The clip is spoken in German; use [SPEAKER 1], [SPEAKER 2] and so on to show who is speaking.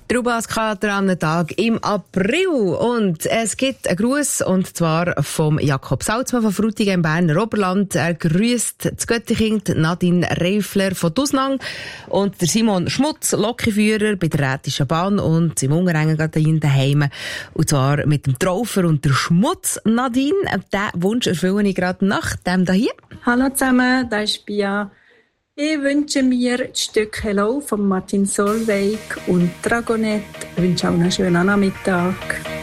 [SPEAKER 1] Der U-Bahn-Kater am Tag im April. Und es gibt einen Gruß, und zwar vom Jakob Salzmann von Frutigen im Berner Oberland. Er grüßt das Göttikind, Nadine Reifler von Dusnang und der Simon Schmutz, Lokführer bei der Rätischen Bahn und im Unterengen daheim. Und zwar mit dem Traufer und der Schmutz. Nadine, diesen Wunsch erfülle ich gerade nach dem hier.
[SPEAKER 2] Hallo zusammen, das ist Bia. Ich wünsche mir das Stück Hello von Martin Solveig und Dragonette. Ich wünsche auch einen schönen Nachmittag.